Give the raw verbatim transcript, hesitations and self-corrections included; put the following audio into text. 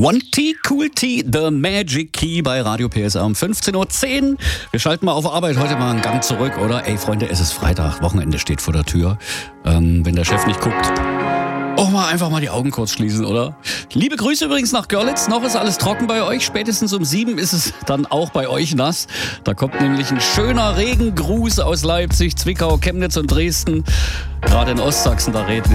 One T, Cool T, The Magic Key bei Radio P S R um fünfzehn Uhr zehn. Wir schalten mal auf Arbeit, heute mal einen Gang zurück, oder? Ey, Freunde, es ist Freitag, Wochenende steht vor der Tür. Ähm, wenn der Chef nicht guckt, auch mal einfach mal die Augen kurz schließen, oder? Liebe Grüße übrigens nach Görlitz. Noch ist alles trocken bei euch. Spätestens um sieben ist es dann auch bei euch nass. Da kommt nämlich ein schöner Regengruß aus Leipzig, Zwickau, Chemnitz und Dresden. Gerade in Ostsachsen, da reden